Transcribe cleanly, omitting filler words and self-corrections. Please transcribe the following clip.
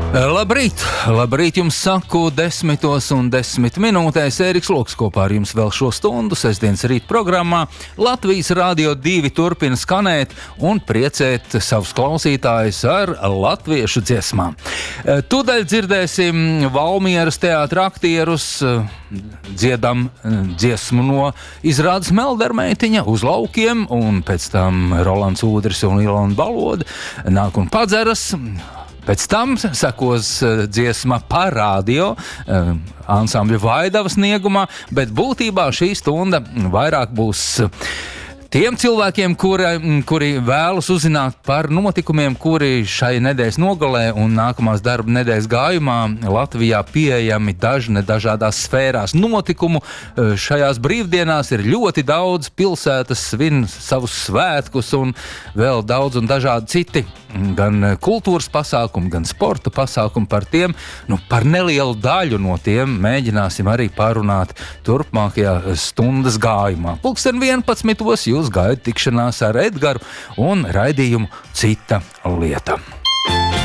Labrīt jums saku 10:10 Ēriks Loks kopā ar jums vēl šo stundu sestdienas rīt programmā. Latvijas Radio 2 turpina skanēt un priecēt savus klausītājus ar latviešu dziesmām. Tūdaļ dzirdēsim Valmieras teātra aktierus, dziedam dziesmu no izrādes Meldermeitiņa uz laukiem, un pēc tam Rolands Ūdris un Ilona Baloda nāk un padzeras. Pēc tam sekos dziesma par radio ansambļa Vaidava sniegumā, bet būtībā šī stunda vairāk būs tiem cilvēkiem, kuri vēlas uzzināt par notikumiem, kuri šai nedēļas nogalē un nākamās darba nedēļas gājumā Latvijā pieejami dažādās sfērās notikumu. Šajās brīvdienās ir ļoti daudz, pilsētas svin savus svētkus un vēl daudz un dažādi citi, gan kultūras pasākumi, gan sporta pasākumi. Par tiem, par nelielu daļu no tiem mēģināsim arī parunāt turpmākajā stundas gājumā. 11:00 jūs gaida tikšanās ar Edgaru un raidījumu Cita lieta.